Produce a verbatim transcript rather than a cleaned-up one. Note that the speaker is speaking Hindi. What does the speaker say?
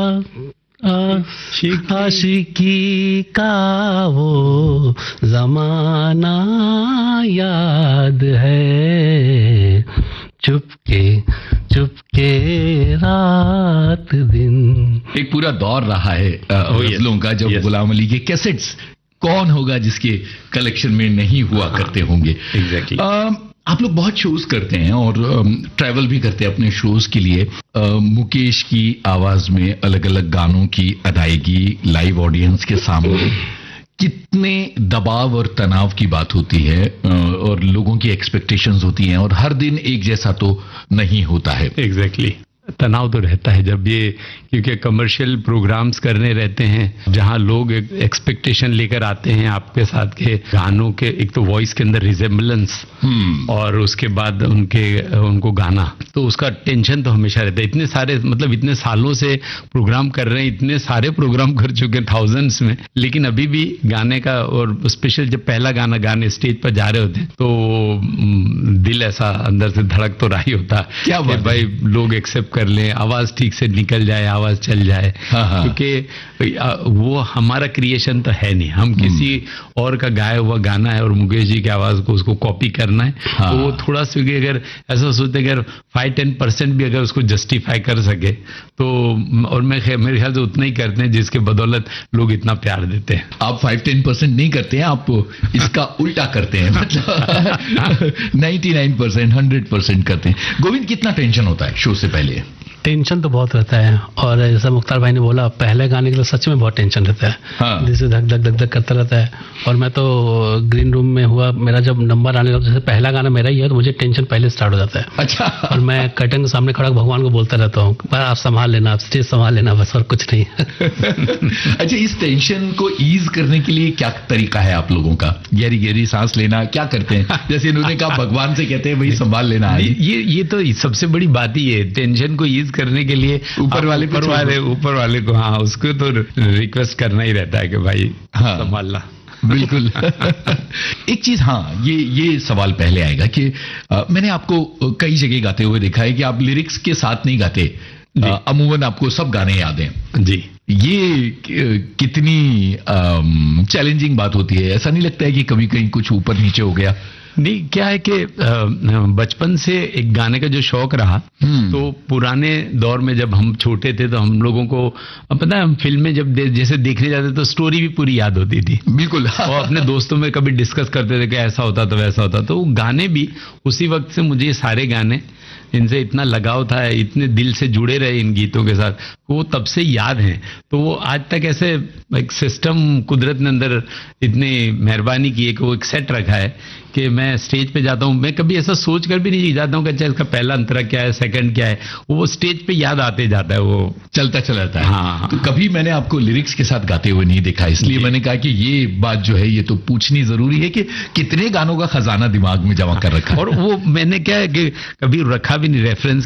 आशिकी का वो जमाना याद है, चुपके चुपके रात दिन। एक पूरा दौर रहा है गजलों का, जब गुलाम अली के कैसेट्स कौन होगा जिसके कलेक्शन में नहीं हुआ करते होंगे। एग्जैक्टली। आप लोग बहुत शोज करते हैं और ट्रैवल भी करते हैं अपने शोज के लिए। आ, मुकेश की आवाज में अलग अलग गानों की अदायगी लाइव ऑडियंस के सामने, कितने दबाव और तनाव की बात होती है और लोगों की एक्सपेक्टेशंस होती हैं, और हर दिन एक जैसा तो नहीं होता है। Exactly exactly. तनाव तो रहता है जब ये, क्योंकि कमर्शियल प्रोग्राम्स करने रहते हैं जहां लोग एक एक्सपेक्टेशन लेकर आते हैं आपके साथ के गानों के, एक तो वॉइस के अंदर रिजेम्बलेंस और उसके बाद उनके उनको गाना, तो उसका टेंशन तो हमेशा रहता है। इतने सारे, मतलब इतने सालों से प्रोग्राम कर रहे हैं, इतने सारे प्रोग्राम कर चुके हैं थाउजेंड्स में, लेकिन अभी भी गाने का, और स्पेशल जब पहला गाना गाने स्टेज पर जा रहे होते हैं तो दिल ऐसा अंदर से धड़क तो रहा ही होता क्या कि भाई लोग एक्सेप्ट कर लें, आवाज ठीक से निकल जाए, आवाज चल जाए। क्योंकि वो हमारा क्रिएशन तो है नहीं, हम किसी और का गाया हुआ गाना है और मुकेश जी की आवाज को उसको कॉपी करना है। हाँ। तो वो थोड़ा सा अगर ऐसा सोचते अगर फाइव टेन परसेंट भी अगर उसको जस्टिफाई कर सके तो, और मैं मेरे ख्याल से उतना ही करते हैं जिसके बदौलत लोग इतना प्यार देते हैं। आप फाइव टेन परसेंट नहीं करते हैं, आप इसका उल्टा करते हैं, मतलब ninety nine percent hundred percent करते हैं। गोविंद, कितना टेंशन होता है शो से पहले? टेंशन तो बहुत रहता है, और जैसा मुख्तार भाई ने बोला पहले गाने के लिए सच में बहुत टेंशन रहता है। हाँ। जैसे धक धक धक धक करता रहता है। और मैं तो ग्रीन रूम में हुआ, मेरा जब नंबर आने लगा, जैसे पहला गाना मेरा ही है तो मुझे टेंशन पहले स्टार्ट हो जाता है। अच्छा। और मैं कर्टन के सामने खड़ा भगवान को बोलता रहता हूँ, आप संभाल लेना, आप स्टेज संभाल लेना, बस और कुछ नहीं। अच्छा, इस टेंशन को ईज करने के लिए क्या तरीका है आप लोगों का? गहरी गहरी सांस लेना, क्या करते हैं? जैसे इन्होंने कहा भगवान से कहते हैं भाई संभाल लेना। ये ये तो सबसे बड़ी बात ही है, टेंशन को ईज करने के लिए ऊपर वाले ऊपर वाले ऊपर वाले को, हाँ, उसको तो रिक्वेस्ट करना ही रहता है कि भाई हाँ, संभालना। बिल्कुल। एक चीज, हाँ, ये ये सवाल पहले आएगा कि आ, मैंने आपको कई जगह गाते हुए देखा है कि आप लिरिक्स के साथ नहीं गाते, अमूमन आपको सब गाने याद हैं। जी। ये कितनी चैलेंजिंग बात होती है? ऐसा नहीं लगता है कि कभी कहीं कुछ ऊपर नीचे हो गया? नहीं, क्या है कि बचपन से एक गाने का जो शौक रहा, तो पुराने दौर में जब हम छोटे थे तो हम लोगों को पता है, हम फिल्में जब दे, जैसे देखने जाते तो स्टोरी भी पूरी याद होती थी। बिल्कुल। और अपने दोस्तों में कभी डिस्कस करते थे कि ऐसा होता तो वैसा होता। तो गाने भी उसी वक्त से, मुझे सारे गाने इनसे इतना लगाव था, इतने दिल से जुड़े रहे इन गीतों के साथ, वो तब से याद हैं। तो वो आज तक ऐसे एक सिस्टम कुदरत ने अंदर इतनी मेहरबानी की है कि वो एक सेट रखा है कि मैं स्टेज पे जाता हूँ, मैं कभी ऐसा सोच कर भी नहीं जाता हूँ कि अच्छा इसका पहला अंतरा क्या है, सेकंड क्या है, वो स्टेज पे याद आते जाता है, वो चलता चला जाता है। हाँ। तो कभी मैंने आपको लिरिक्स के साथ गाते हुए नहीं देखा, इसलिए मैंने कहा कि ये बात जो है ये तो पूछनी जरूरी है कि कितने गानों का खजाना दिमाग में जमा कर रखा है। और वो मैंने क्या है कि कभी रखा भी नहीं रेफरेंस